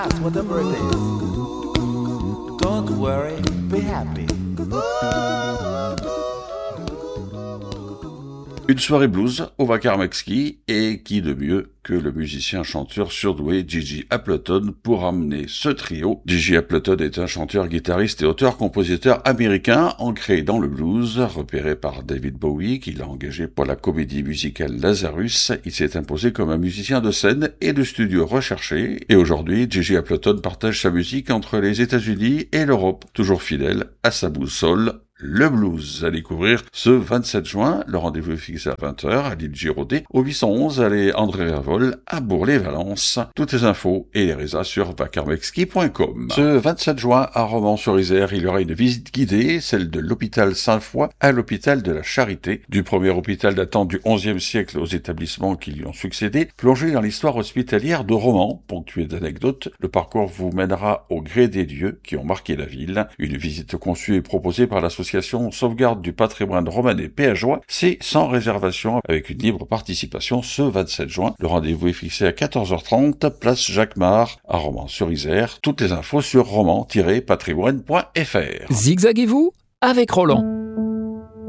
whatever it is. Don't worry, be happy. Une soirée blues au Vacar Mexki, et qui de mieux que le musicien-chanteur surdoué Gigi Appleton pour amener ce trio. Gigi Appleton est un chanteur, guitariste et auteur-compositeur américain ancré dans le blues, repéré par David Bowie qui l'a engagé pour la comédie musicale Lazarus. Il s'est imposé comme un musicien de scène et de studio recherché, et aujourd'hui Gigi Appleton partage sa musique entre les États-Unis et l'Europe, toujours fidèle à sa boussole, le blues. À découvrir ce 27 juin, le rendez-vous est fixé à 20h à l'île Giraudet, au 811 allée André Révol à Bourg-les-Valence. Toutes les infos et les résas sur vacarmexki.com. Ce 27 juin à Romans-sur-Isère, il y aura une visite guidée, celle de l'hôpital Sainte-Foy à l'hôpital de la Charité, du premier hôpital datant du XIe siècle aux établissements qui lui ont succédé. Plongé dans l'histoire hospitalière de Romans, ponctuée d'anecdotes, le parcours vous mènera au gré des lieux qui ont marqué la ville. Une visite conçue et proposée par l'association Sauvegarde du patrimoine romanais péageois, c'est sans réservation avec une libre participation ce 27 juin. Le rendez-vous est fixé à 14h30, place Jacques-Mart à Romans-sur-Isère. Toutes les infos sur roman-patrimoine.fr. Zigzaguez-vous avec Roland.